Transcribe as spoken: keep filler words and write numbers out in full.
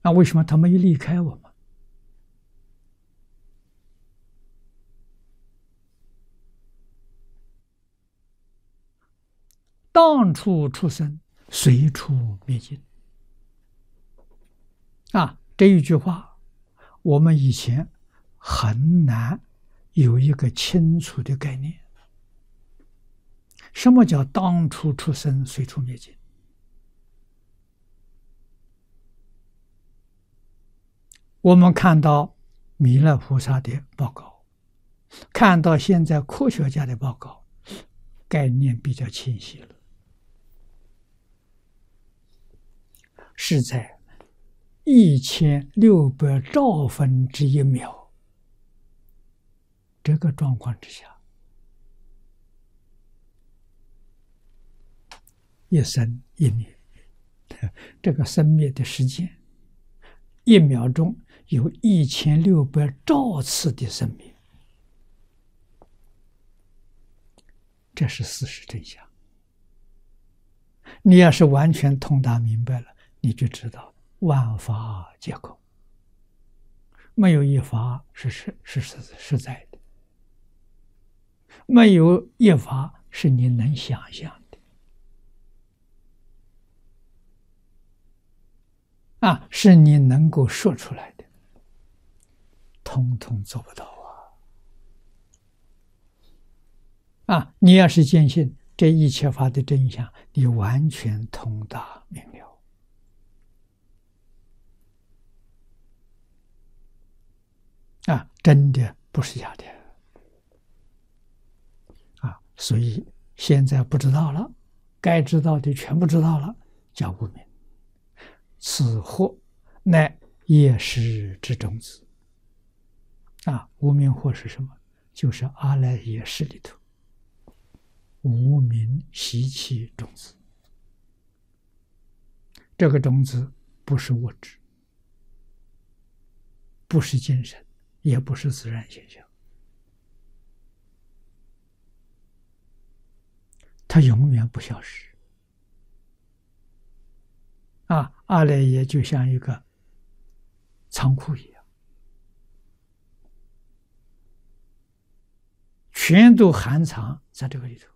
那为什么他没有离开我们？当处出生，随处灭尽。啊，这一句话，我们以前很难有一个清楚的概念。什么叫当处出生，随处灭尽？我们看到弥勒菩萨的报告，看到现在科学家的报告，概念比较清晰了。是在一千六百兆分之一秒这个状况之下，一生一灭，这个生灭的时间，一秒钟有一千六百兆次的生灭，这是事实真相。你要是完全通达明白了，你就知道万法皆空，没有一法是是是是实在的，没有一法是你能想象的。啊，是你能够说出来的，通通做不到啊！啊，你要是坚信这一切法的真相，你完全通达明了。啊，真的不是假的。啊，所以现在不知道了，该知道的全部知道了，叫无明。此惑乃业识之种子。啊，无明惑是什么？就是阿赖耶识里头无明习气种子。这个种子不是物质，不是精神，也不是自然现象，它永远不消失。啊，阿赖耶就像一个仓库一样，全都含藏在这个里头。